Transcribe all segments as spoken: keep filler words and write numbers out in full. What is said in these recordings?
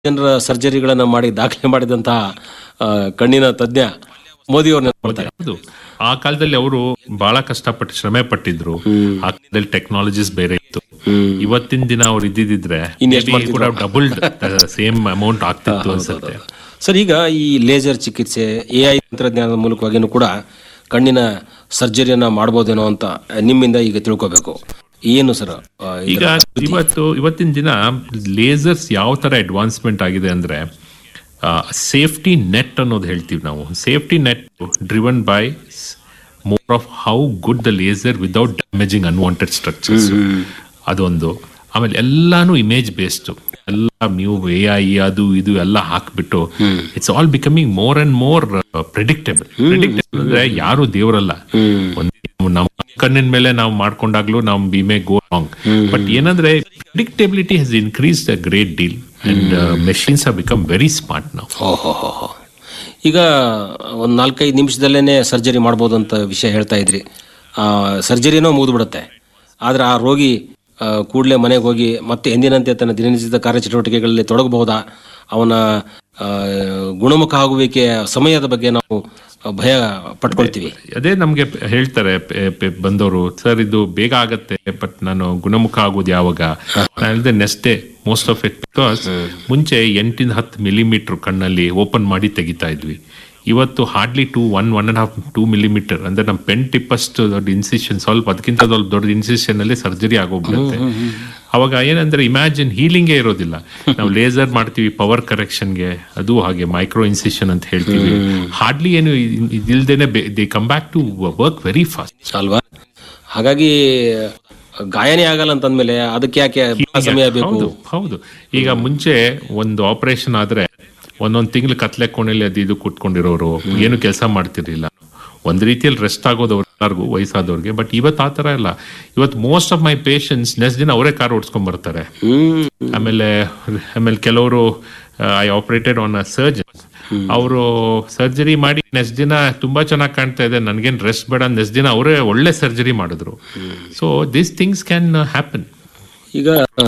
ಜನರ ಸರ್ಜರಿಗಳನ್ನ ಮಾಡಿ ದಾಖಲೆ ಮಾಡಿದಂತಹ ಆ, ಕಣ್ಣಿನ ತಜ್ಞ ಮೋದಿ ಅವ್ರನ್ನ ನೋಡ್ತಾರೆ. ಹೌದು, ಆ ಕಾಲದಲ್ಲಿ ಅವರು ಬಹಳ ಕಷ್ಟಪಟ್ಟು ಶ್ರಮೆ ಪಟ್ಟಿದ್ರು. ಆ ಕಾಲದಲ್ಲಿ ಟೆಕ್ನಾಲಜೀಸ್ ಬೇರೆ ಇತ್ತು. ಇವತ್ತಿನ ದಿನ ಅವ್ರು ಇದ್ದಿದ್ರೆ ಕೂಡ ಡಬಲ್ ಸೇಮ್ ಅಮೌಂಟ್ ಆಗ್ತಿತ್ತು ಅನ್ಸುತ್ತೆ. ಸರ್, ಈಗ ಈ ಲೇಸರ್ ಚಿಕಿತ್ಸೆ ಎ ಐ ತಂತ್ರಜ್ಞಾನದ ಮೂಲಕವಾಗಿನೂ ಕೂಡ ಕಣ್ಣಿನ ಸರ್ಜರಿಯನ್ನ ಮಾಡಬಹುದೇನೋ ಅಂತ ನಿಮ್ಮಿಂದ ಈಗ ತಿಳ್ಕೋಬೇಕು. ಏನು ಸರ್ ಈಗ ಇವತ್ತು ಇವತ್ತಿನ ದಿನ ಲೇಸರ್ಸ್ ಯಾವ ತರ ಅಡ್ವಾನ್ಸ್ಮೆಂಟ್ ಆಗಿದೆ ಅಂದ್ರೆ ಸೇಫ್ಟಿ ನೆಟ್ ಅನ್ನೋದು ಹೇಳ್ತೀವಿ ನಾವು. Safety net driven by more of how good the laser without damaging unwanted structures, ಅದೊಂದು. ಆಮೇಲೆ ಎಲ್ಲಾನು ಇಮೇಜ್ ಬೇಸ್ಡ್, ಎಲ್ಲ ನೀವು ಎ ಐ ಅದು ಇದು ಎಲ್ಲ ಹಾಕ್ಬಿಟ್ಟು it's all becoming more and more predictable. Predictable ಅಂದ್ರೆ ಯಾರು ದೇವರಲ್ಲ. ನಮ್ಮ ಕಣ್ಣಿನ ಮೇಲೆ ನಾವು ಮಾಡ್ಕೊಂಡಾಗ್ಲೂ ನಾವು we may go wrong. But ಏನಂದ್ರೆ ಪ್ರಿಡಿಕ್ಟೇಬಿಲಿಟಿ has increased a great deal and machines have become very smart now. ಈಗ ಒಂದ್ ನಾಲ್ಕೈದು ನಿಮಿಷದಲ್ಲೇನೆ ಸರ್ಜರಿ ಮಾಡ್ಬೋದು ಅಂತ ವಿಷಯ ಹೇಳ್ತಾ ಇದ್ರಿ. ಸರ್ಜರಿನೋ ಮುಗಿದ್ಬಿಡುತ್ತೆ, ಆದ್ರೆ ಆ ರೋಗಿ ಕೂಡಲೇ ಮನೆಗೆ ಹೋಗಿ ಮತ್ತೆ ಎಂದಿನಂತೆ ತನ್ನ ದಿನನಿತ್ಯದ ಕಾರ್ಯಚಟುವಟಿಕೆಗಳಲ್ಲಿ ತೊಡಗಬಹುದಾ? ಅವನ ಗುಣಮುಖ ಆಗುವಿಕೆ ಸಮಯದ ಬಗ್ಗೆ ನಾವು ಭಯ ಪಟ್ಕೊಳ್ತೀವಿ. ಅದೇ ನಮ್ಗೆ ಹೇಳ್ತಾರೆ ಬಂದವರು, ಸರ್ ಇದು ಬೇಗ ಆಗತ್ತೆ ಬಟ್ ನಾನು ಗುಣಮುಖ ಆಗೋದು ಯಾವಾಗ? ನಾನು next day most of it. Because ಮುಂಚೆ ಎಂಟಿಂದ ಹತ್ತು ಮಿಲಿಮೀಟರ್ ಕಣ್ಣಲ್ಲಿ ಓಪನ್ ಮಾಡಿ ತೆಗಿತಾ ಇದ್ವಿ. ಇವತ್ತು hardly two one one and half two millimetre ಅಂದ್ರೆ ನಮ್ಮ ಪೆನ್ ಟಿಪ್ ಅಷ್ಟು ದೊಡ್ಡ ಇನ್ಸಿಷನ್, ಸ್ವಲ್ಪ ಅದಕ್ಕಿಂತ ದೊಡ್ಡ ಇನ್ಸಿಷನ್ ಅಲ್ಲಿ ಸರ್ಜರಿ ಆಗೋಗ್ಬಿಡುತ್ತೆ. ಅವಾಗ ಏನಂದ್ರೆ ಇಮ್ಯಾಜಿನ್ ಹೀಲಿಂಗೇ ಇರೋದಿಲ್ಲ. ನಾವು ಲೇಸರ್ ಮಾಡ್ತೀವಿ ಪವರ್ ಕರೆಕ್ಷನ್ಗೆ, ಅದು ಹಾಗೆ ಮೈಕ್ರೋ ಇನ್ಸಿಷನ್ ಅಂತ ಹೇಳ್ತೀವಿ. ಹಾರ್ಡ್ಲಿ ಏನು ಇದಿಲ್ದೇನೆ they come back to work very fast ಅಲ್ವಾ? ಹಾಗಾಗಿ ಗಾಯನೇ ಆಗಲ್ಲ ಅಂತಂದ್ಮೇಲೆ ಅದಕ್ಕೆ ಯಾಕೆ ಸಮಯ ಬೇಕು? ಹೌದು. ಈಗ ಮುಂಚೆ ಒಂದು ಆಪರೇಷನ್ ಆದ್ರೆ ಒಂದೊಂದ್ ತಿಂಗಳು ಕತ್ಲೆ ಕೋಣೆಯಲ್ಲಿ ಅದು ಇದು ಕುಟ್ಕೊಂಡಿರೋರು ಏನು ಕೆಲಸ ಮಾಡ್ತಿರ್ಲಿಲ್ಲ. ಒಂದ್ ರೀತಿಯಲ್ಲಿ ರೆಸ್ಟ್ ಆಗೋದು ಎಲ್ಲರಿಗೂ ವಯಸ್ಸಾದವ್ರಿಗೆ. ಬಟ್ ಇವತ್ತು ಆ ತರ ಇಲ್ಲ. ಇವತ್ತು most of my patients next ದಿನ ಅವರೇ ಕಾರ್ ಓಡಿಸ್ಕೊಂಡ್ ಬರ್ತಾರೆ. ಆಮೇಲೆ ಆಮೇಲೆ ಕೆಲವರು I operated on a surgeon, ಅವರು ಸರ್ಜರಿ ಮಾಡಿ ನೆಕ್ಸ್ಟ್ ದಿನ ತುಂಬಾ ಚೆನ್ನಾಗಿ ಕಾಣ್ತಾ ಇದೆ, ನನ್ಗೇನ್ ರೆಸ್ಟ್ ಬೇಡ, ನೆಕ್ಸ್ಟ್ ದಿನ ಅವರೇ ಒಳ್ಳೆ ಸರ್ಜರಿ ಮಾಡಿದ್ರು. So this things can happen. ಈಗ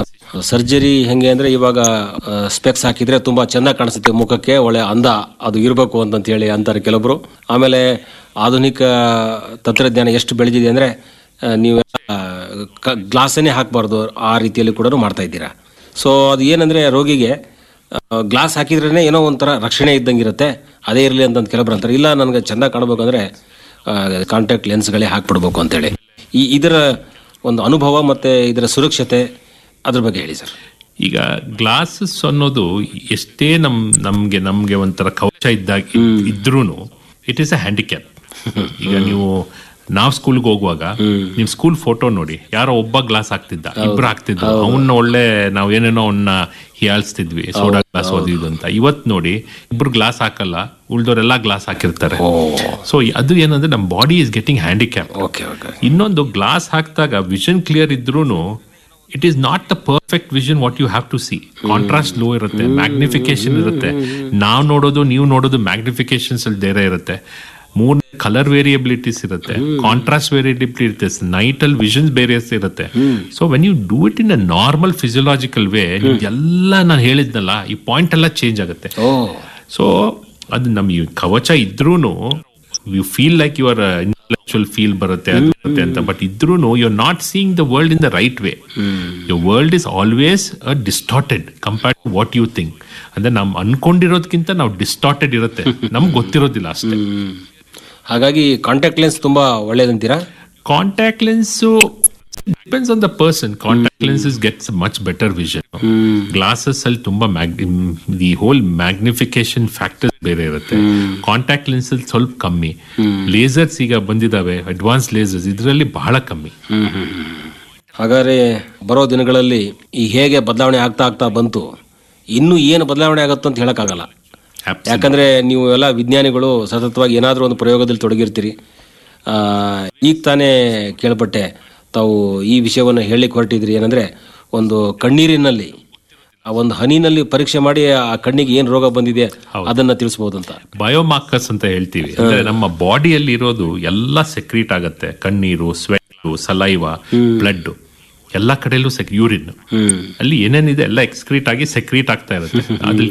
ಸರ್ಜರಿ ಹೆಂಗೆ ಅಂದ್ರೆ ಇವಾಗ ಸ್ಪೆಕ್ಸ್ ಹಾಕಿದ್ರೆ ತುಂಬಾ ಚೆನ್ನಾಗಿ ಕಾಣಿಸುತ್ತೆ ಮುಖಕ್ಕೆ, ಒಳ್ಳೆ ಅಂದ ಅದು ಇರಬೇಕು ಅಂತ ಹೇಳಿ ಅಂತಾರೆ ಕೆಲವೊಬ್ರು. ಆಮೇಲೆ ಆಧುನಿಕ ತಂತ್ರಜ್ಞಾನ ಎಷ್ಟು ಬೆಳೆದಿದೆ ಅಂದ್ರೆ ನೀವು ಗ್ಲಾಸನ್ನೇ ಹಾಕಬಾರ್ದು, ಆ ರೀತಿಯಲ್ಲಿ ಕೂಡ ಮಾಡ್ತಾ ಇದ್ದೀರಾ. ಸೊ ಅದು ಏನಂದ್ರೆ ರೋಗಿಗೆ ಗ್ಲಾಸ್ ಹಾಕಿದ್ರೇನೆ ಏನೋ ಒಂಥರ ರಕ್ಷಣೆ ಇದ್ದಂಗಿರುತ್ತೆ, ಅದೇ ಇರಲಿ ಅಂತ ಕೆಲವೊಬ್ರು ಅಂತಾರೆ. ಇಲ್ಲ, ನನಗೆ ಚೆನ್ನಾಗಿ ಕಾಣಬೇಕಂದ್ರೆ ಕಾಂಟ್ಯಾಕ್ಟ್ ಲೆನ್ಸ್ಗಳೇ ಹಾಕ್ಬಿಡ್ಬೇಕು ಅಂತೇಳಿ. ಈ ಇದರ ಒಂದು ಅನುಭವ ಮತ್ತೆ ಇದರ ಸುರಕ್ಷತೆ ಅದ್ರ ಬಗ್ಗೆ ಹೇಳಿ ಸರ್. ಈಗ ಗ್ಲಾಸಸ್ ಅನ್ನೋದು ಎಷ್ಟೇ ನಮ್ ನಮ್ಗೆ ನಮ್ಗೆ ಒಂಥರ ಕವಚ ಇದ್ದಾಗ ಇದ್ರೂನು ಇಟ್ ಈಸ್ ಅ ಹ್ಯಾಂಡಿಕ್ಯಾಪ್. ಈಗ ನೀವು ನಾವ್ ಸ್ಕೂಲ್ಗೆ ಹೋಗುವಾಗ ನಿಮ್ ಸ್ಕೂಲ್ ಫೋಟೋ ನೋಡಿ, ಯಾರೋ ಒಬ್ಬ ಗ್ಲಾಸ್ ಹಾಕ್ತಿದ್ದ, ಇಬ್ರು ಹಾಕ್ತಿದ್ದ, ಅವನ್ನ ಒಳ್ಳೆ ನಾವ್ ಏನೇನೋ ಅವನ್ನ ಹೀಯಾಳಿಸ್ತಿದ್ವಿ, ಸೋಡಾ ಗ್ಲಾಸ್ ಓದಿದ್ದು ಅಂತ. ಇವತ್ ನೋಡಿ ಇಬ್ರು ಗ್ಲಾಸ್ ಹಾಕಲ್ಲ, ಉಳ್ದವರೆಲ್ಲಾ ಗ್ಲಾಸ್ ಹಾಕಿರ್ತಾರೆ. ಸೊ ಅದು ಏನಂದ್ರೆ ನಮ್ ಬಾಡಿ ಇಸ್ ಗೆಟಿಂಗ್ ಹ್ಯಾಂಡಿಕ್ಯಾಪ್. ಇನ್ನೊಂದು ಗ್ಲಾಸ್ ಹಾಕಿದಾಗ vision clear ಇದ್ರೂನು it is not the perfect vision what you have to C. Contrast low ಇರುತ್ತೆ, ಮ್ಯಾಗ್ನಿಫಿಕೇಶನ್ ಇರುತ್ತೆ. ನಾವ್ ನೋಡೋದು ನೀವು ನೋಡೋದು ಮ್ಯಾಗ್ನಿಫಿಕೇಶನ್ಸ್ ಅಲ್ಲಿ ಬೇರೆ ಇರುತ್ತೆ. ಮೂರ್ ಕಲರ್ ವೇರಿಯಬಿಲಿಟೀಸ್ ಇರುತ್ತೆ, ಕಾಂಟ್ರಾಸ್ಟ್ ವೇರಿಯಬಿಲಿಟಿ ಇರುತ್ತೆ, ನೈಟ್ ಅಲ್ಲಿ ವಿಷನ್ಸ್ ಬೇರೆ ಇರುತ್ತೆ. So when you do it in a normal physiological way, ಎಲ್ಲ ನಾನು ಹೇಳಿದ್ನಲ್ಲ ಈ ಪಾಯಿಂಟ್ ಎಲ್ಲ ಚೇಂಜ್ ಆಗುತ್ತೆ. ಸೊ ಅದು ನಮ್ ಈ ಕವಚ ಇದ್ರೂನು you feel like your intellectual feel ಬರುತ್ತೆ ಅದು ಬರುತ್ತೆ ಅಂತ. But ಇದ್ರೂನು you are not seeing the world in the right way. Your world is always a distorted compared to what you think. ಅಂದ್ರೆ ನಮ್ ಅನ್ಕೊಂಡಿರೋದಕ್ಕಿಂತ ನಾವು ಡಿಸ್ಟಾರ್ಟೆಡ್ ಇರುತ್ತೆ, ನಮ್ಗೆ ಗೊತ್ತಿರೋದಿಲ್ಲ ಅಷ್ಟೇ. ಹಾಗಾಗಿ ಕಾಂಟ್ಯಾಕ್ಟ್ ಲೆನ್ಸ್ ತುಂಬಾ ಒಳ್ಳೇದಂತೀರಾ? Contact lens depends on the person. Contact lenses gets much better vision. Glasses ಅಲ್ಲಿ ತುಂಬಾ ದಿ ಹೋಲ್ ಮ್ಯಾಗ್ನಿಫಿಕೇಶನ್ ಫ್ಯಾಕ್ಟರ್ಸ್ ಬೇರೆ ಇರುತ್ತೆ. ಕಾಂಟ್ಯಾಕ್ಟ್ ಲೆನ್ಸ್ ಅಲ್ಲಿ ಸ್ವಲ್ಪ ಕಮ್ಮಿ. ಲೇಸರ್ಸ್ ಈಗ ಬಂದಿದಾವೆ, ಅಡ್ವಾನ್ಸ್ ಲೇಸರ್ಸ್, ಇದರಲ್ಲಿ ಬಹಳ ಕಮ್ಮಿ. ಹಾಗಾದ್ರೆ ಬರೋ ದಿನಗಳಲ್ಲಿ ಈ ಹೇಗೆ ಬದಲಾವಣೆ ಆಗ್ತಾ ಆಗ್ತಾ ಬಂತು, ಇನ್ನು ಏನು ಬದಲಾವಣೆ ಆಗುತ್ತೋ ಅಂತ ಹೇಳಕ್ಕಾಗಲ್ಲ. ಯಾಕಂದ್ರೆ ನೀವು ಎಲ್ಲ ವಿಜ್ಞಾನಿಗಳು ಸತತವಾಗಿ ಏನಾದರೂ ಒಂದು ಪ್ರಯೋಗದಲ್ಲಿ ತೊಡಗಿರ್ತೀರಿ. ಈಗ ತಾನೇ ಕೇಳ್ಪಟ್ಟೆ ತಾವು ಈ ವಿಷಯವನ್ನು ಹೇಳಲಿಕ್ಕೆ ಹೊರಟಿದ್ರಿ. ಏನಂದ್ರೆ ಒಂದು ಕಣ್ಣೀರಿನಲ್ಲಿ ಆ ಒಂದು ಹನಿನಲ್ಲಿ ಪರೀಕ್ಷೆ ಮಾಡಿ ಆ ಕಣ್ಣಿಗೆ ಏನ್ ರೋಗ ಬಂದಿದೆ ಅದನ್ನ ತಿಳಿಸಬಹುದಂತ. ಬಯೋಮಾರ್ಕರ್ಸ್ ಅಂತ ಹೇಳ್ತೀವಿ. ಅಂದ್ರೆ ನಮ್ಮ ಬಾಡಿಯಲ್ಲಿ ಇರೋದು ಎಲ್ಲ ಸೆಕ್ರೀಟ್ ಆಗತ್ತೆ. ಕಣ್ಣೀರು, ಸ್ವೆಟ್, ಸಲೈವಾ, ಬ್ಲಡ್ ಎಲ್ಲಾ ಕಡೆಯಲ್ಲೂ ಯೂರಿನ್ ಅಲ್ಲಿ ಏನೇನಿದೆ ಎಲ್ಲ ಎಕ್ಸ್ಕ್ರೀಟ್ ಆಗಿ ಸೆಕ್ರೀಟ್ ಆಗ್ತಾ ಇರುತ್ತೆ. ಅದ್ರಲ್ಲಿ